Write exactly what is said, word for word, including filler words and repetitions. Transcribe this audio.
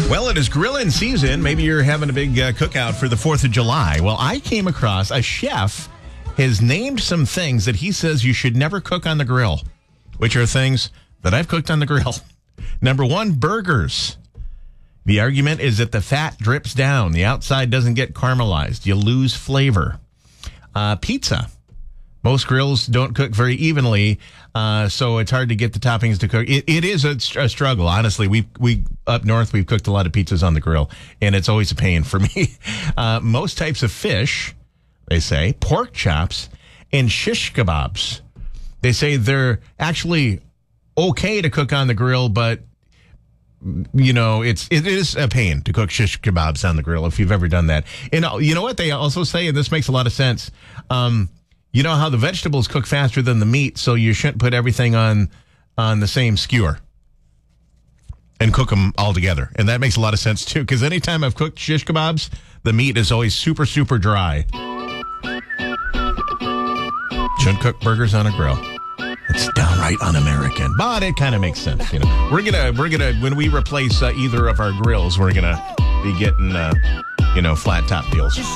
Well, it is grilling season. Maybe you're having a big uh, cookout for the fourth of July. Well, I came across a chef has named some things that he says you should never cook on the grill, which are things that I've cooked on the grill. Number one, burgers. The argument is that the fat drips down. The outside doesn't get caramelized. You lose flavor. Uh, pizza. Most grills don't cook very evenly, uh, so it's hard to get the toppings to cook. It, it is a, a struggle, honestly. We we up north, we've cooked a lot of pizzas on the grill, and it's always a pain for me. Uh, most types of fish, they say, pork chops, and shish kebabs. They say they're actually okay to cook on the grill, but you know, it's it is a pain to cook shish kebabs on the grill if you've ever done that. And you know what they also say, and this makes a lot of sense. Um, You know how the vegetables cook faster than the meat, so you shouldn't put everything on on the same skewer and cook them all together. And that makes a lot of sense, too, because anytime I've cooked shish kebabs, the meat is always super, super dry. Shouldn't cook burgers on a grill. It's downright un-American, but it kind of makes sense. You know, we're gonna we're gonna when we replace uh, either of our grills, we're gonna be getting uh, you know flat top deals.